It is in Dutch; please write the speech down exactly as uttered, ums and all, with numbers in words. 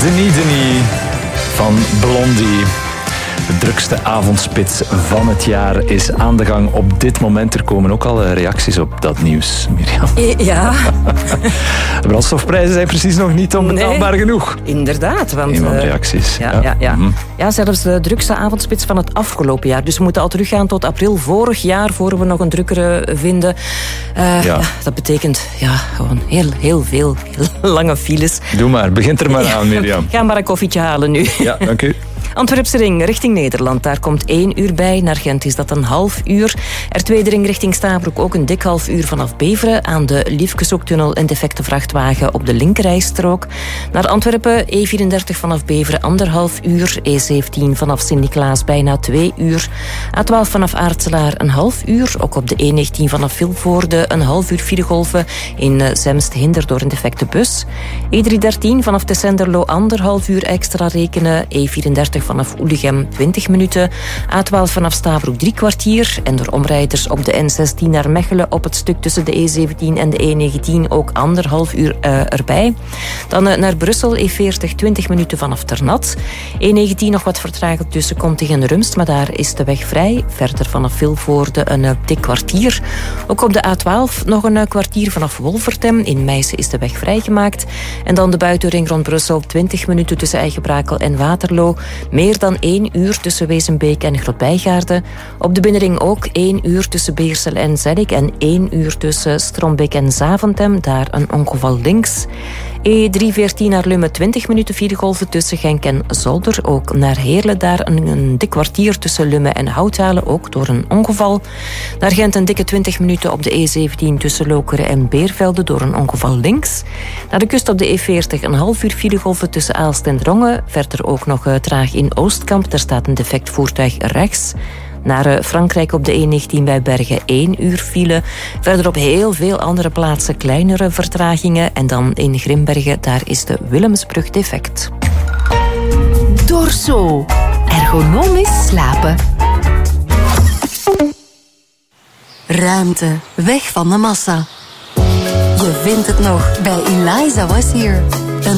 Denis Denis van Blondie. De drukste avondspits van het jaar is aan de gang op dit moment. Er komen ook al reacties op dat nieuws, Mirjam. Ja. De brandstofprijzen zijn precies nog niet onbetaalbaar nee, genoeg. Inderdaad. Want, Iemand reacties. Ja, ja. Ja, ja. Mm-hmm. ja, zelfs de drukste avondspits van het afgelopen jaar. Dus we moeten al teruggaan tot april vorig jaar, voor we nog een drukkere vinden. Uh, ja. Ja, dat betekent ja, gewoon heel, heel veel heel lange files. Doe maar, begint er maar ja. aan, Mirjam. Ga maar een koffietje halen nu. Ja, dank u. Antwerpse ring richting Nederland, daar komt één uur bij. Naar Gent is dat een half uur. Er tweede ring richting Stabroek ook een dik half uur vanaf Beveren. Aan de Liefkeshoektunnel een defecte vrachtwagen op de linkerrijstrook. Naar Antwerpen E vierendertig vanaf Beveren anderhalf uur. E zeventien vanaf Sint-Niklaas bijna twee uur. A twaalf vanaf Aartselaar een half uur. Ook op de E negentien vanaf Vilvoorde een half uur filegolven. In Zemst hinder door een defecte bus. E driehonderddertien vanaf Tessenderlo anderhalf uur extra rekenen. E vierendertig vanaf Oelichem twintig minuten. A twaalf vanaf Stabroek drie kwartier. En door omrijders op de N zestien naar Mechelen op het stuk tussen de E zeventien en de E negentien ook anderhalf uur uh, erbij. Dan uh, naar Brussel E veertig twintig minuten vanaf Ternat. E negentien nog wat vertragend tussen Kontig en Rumst, maar daar is de weg vrij. Verder vanaf Vilvoorde een uh, dik kwartier. Ook op de A twaalf nog een uh, kwartier vanaf Wolvertem. In Meissen is de weg vrijgemaakt. En dan de buitenring rond Brussel twintig minuten tussen Eigenbrakel en Waterloo. Meer dan één uur tussen Wezenbeek en Grotbijgaarden. Op de binnenring ook één uur tussen Beersel en Zellik en één uur tussen Strombeek en Zaventem. Daar een ongeval links. E driehonderdveertien naar Lummen twintig minuten filegolven tussen Genk en Zolder. Ook naar Heerlen daar een, een dik kwartier tussen Lummen en Houthalen, ook door een ongeval. Naar Gent een dikke twintig minuten op de E zeventien tussen Lokeren en Beervelde door een ongeval links. Naar de kust op de E veertig een half uur filegolven tussen Aalst en Drongen. Verder ook nog uh, traag in Oostkamp, daar staat een defect voertuig rechts. Naar Frankrijk op de E negentien bij Bergen één uur file. Verder op heel veel andere plaatsen kleinere vertragingen. En dan in Grimbergen, daar is de Willemsbrug defect. Dorso. Ergonomisch slapen. Ruimte. Weg van de massa. Je vindt het nog bij Eliza Was Here.